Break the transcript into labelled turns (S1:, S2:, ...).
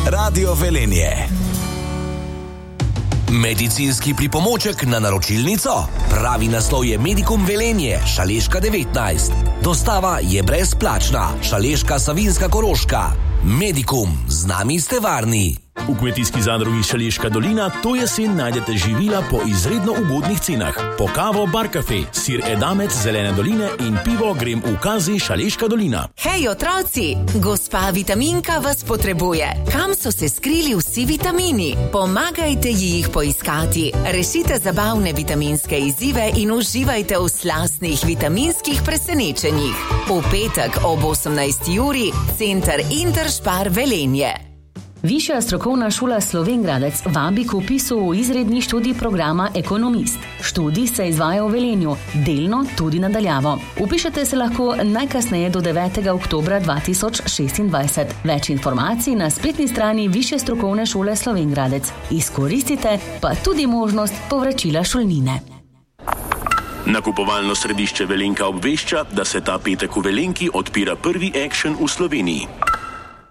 S1: Radio Velenje. Medicinski pripomoček na naročilnico? Pravi naslov je Medikum Velenje, Šaleška 19. Dostava je brezplačna. Šaleška, Savinjska, Koroška. Medikum, z nami ste varni.
S2: V kmetijski zadrugi Šaleška dolina to jesen najdete živila po izredno ugodnih cenah. Po kavo Bar Cafe, sir Edamec Zelene doline in pivo Grem v Kazi Šaleška dolina.
S3: Hej otroci, gospa vitaminka vas potrebuje. Kam so se skrili vsi vitamini? Pomagajte jih poiskati. Rešite zabavne vitaminske izzive in uživajte v slastnih vitaminskih presenečenjih. V petek ob 18. uri, Center Interspar Velenje.
S4: Višja strokovna šola Slovenj Gradec vabi k vpisu v izredni študij programa Ekonomist. Študij se izvaja v Velenju, delno tudi nadaljavo. Vpišete se lahko najkasneje do 9. oktobra 2026. Več informacij na spletni strani Višje strokovne šole Slovenj Gradec. Izkoristite pa tudi možnost povračila šolnine.
S2: Nakupovalno središče Velenka obvešča, da se ta petek v Velenki odpira prvi Action v Sloveniji.